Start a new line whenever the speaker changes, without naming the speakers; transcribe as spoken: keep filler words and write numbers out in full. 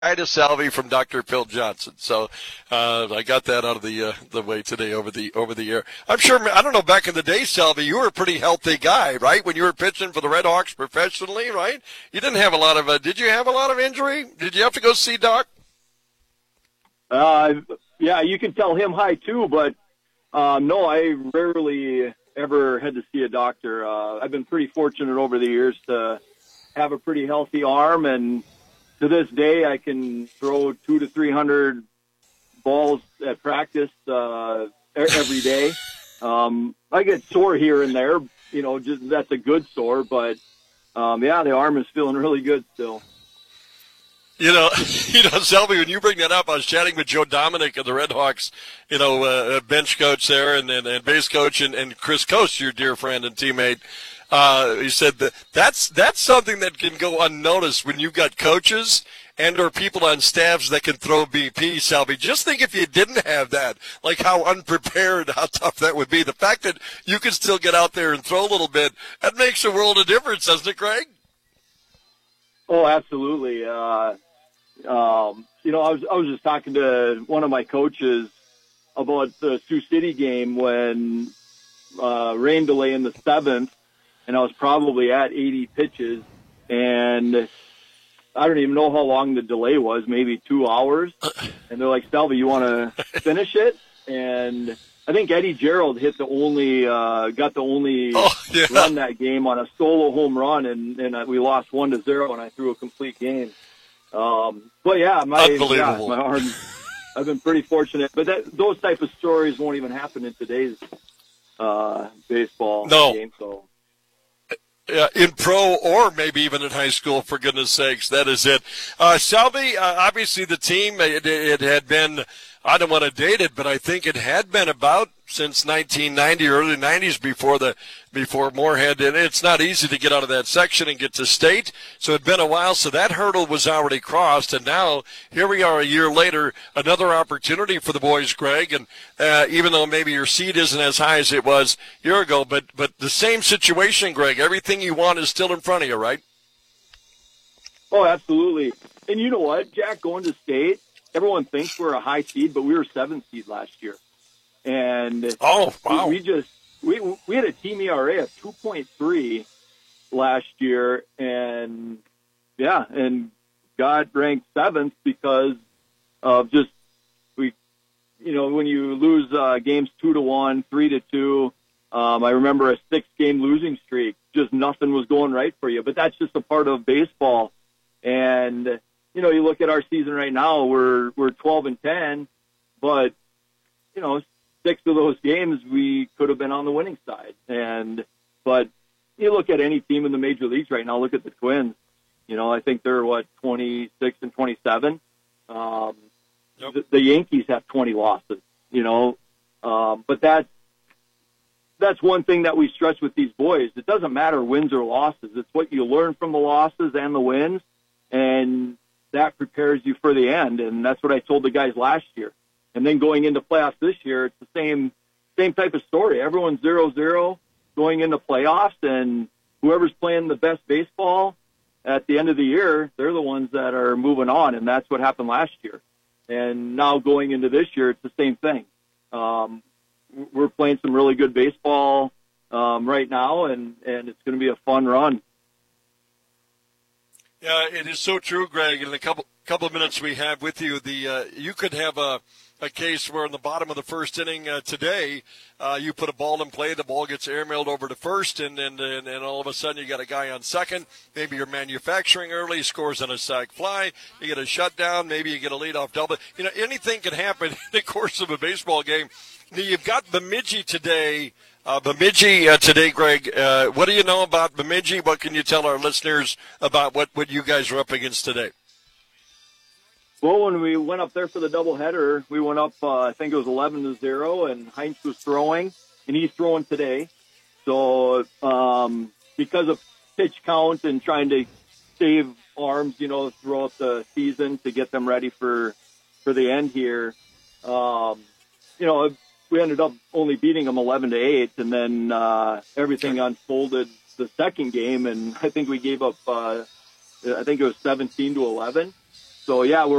to Salvi from Doctor Phil Johnson. So uh, I got that out of the uh, the way today over the over the air. I'm sure. I don't know. Back in the day, Salvi, you were a pretty healthy guy, right? When you were pitching for the Red Hawks professionally, right? You didn't have a lot of. Uh, did you have a lot of injury? Did you have to go see Doc?
Uh, yeah, you can tell him hi too, but um, no, I rarely ever had to see a doctor. Uh, I've been pretty fortunate over the years to have a pretty healthy arm, and to this day, I can throw two to three hundred balls at practice uh, every day. Um, I get sore here and there, you know, just that's a good sore, but um, yeah, the arm is feeling really good still.
You know, you know, Selby, when you bring that up, I was chatting with Joe Dominic of the Red Hawks, you know, uh, bench coach there, and, and, and base coach, and, and Chris Coast, your dear friend and teammate. Uh, he said that that's that's something that can go unnoticed when you've got coaches and or people on staffs that can throw B P, Selby. Just think if you didn't have that, like how unprepared, how tough that would be. The fact that you can still get out there and throw a little bit, that makes a world of difference, doesn't it, Greg?
Oh, absolutely. Uh, um, you know, I was I was just talking to one of my coaches about the Sioux City game when uh, rain delay in the seventh. And I was probably at eighty pitches, and I don't even know how long the delay was, maybe two hours. And they're like, Salvi, you want to finish it? And I think Eddie Gerald hit the only, uh, got the only
oh, yeah.
run that game on a solo home run, and, and we lost one to zero, and I threw a complete game. Um, but yeah, my, yeah, my arm, I've been pretty fortunate. But that, those type of stories won't even happen in today's uh, baseball
no.
game. So.
Uh, in pro or maybe even in high school, for goodness sakes. That is it. Uh, Salvi, uh, obviously the team, it, it had been, I don't want to date it, but I think it had been about since nineteen ninety, early nineties before the before Moorhead. And it's not easy to get out of that section and get to state. So it had been a while. So that hurdle was already crossed. And now here we are a year later, another opportunity for the boys, Greg. And uh, even though maybe your seed isn't as high as it was a year ago, but, but the same situation, Greg, everything you want is still in front of you, right?
Oh, absolutely. And you know what, Jack, going to state, everyone thinks we're a high seed, but we were seventh seed last year. And
oh, wow.
we, we just we we had a team E R A of two point three last year, and yeah, and got ranked seventh because of just we, you know, when you lose uh, games two to one, three to two. Um, I remember a six-game losing streak. Just nothing was going right for you, but that's just a part of baseball. And you know, you look at our season right now, we're we're twelve and ten, but you know, six of those games we could have been on the winning side. And but you look at any team in the major leagues right now. Look at the Twins. You know, I think they're what twenty-six and twenty-seven. Um,
yep.
the, the Yankees have twenty losses. You know, um, but that's that's one thing that we stress with these boys. It doesn't matter wins or losses. It's what you learn from the losses and the wins, and that prepares you for the end. And that's what I told the guys last year. And then going into playoffs this year, it's the same same type of story. Everyone's zero zero going into playoffs, and whoever's playing the best baseball at the end of the year, they're the ones that are moving on, and that's what happened last year. And now going into this year, it's the same thing. Um, we're playing some really good baseball um, right now, and, and it's going to be a fun run.
Yeah, it is so true, Greg. In a couple couple of minutes we have with you, the uh, you could have a a case where in the bottom of the first inning uh, today, uh, you put a ball in play, the ball gets airmailed over to first, and, and and and all of a sudden you got a guy on second. Maybe you're manufacturing early, scores on a sac fly. You get a shutdown. Maybe you get a leadoff double. You know, anything can happen in the course of a baseball game. You've got Bemidji today. Uh, Bemidji uh, today, Greg. Uh, what do you know about Bemidji? What can you tell our listeners about what, what you guys are up against today?
Well, when we went up there for the doubleheader, we went up, uh, I think it was eleven to zero, and Heinz was throwing, and he's throwing today. So um, because of pitch count and trying to save arms, you know, throughout the season to get them ready for for the end here, um, you know, we ended up only beating them eleven to eight, and then uh, everything unfolded the second game, and I think we gave up, uh, I think it was seventeen to eleven. So, yeah, we're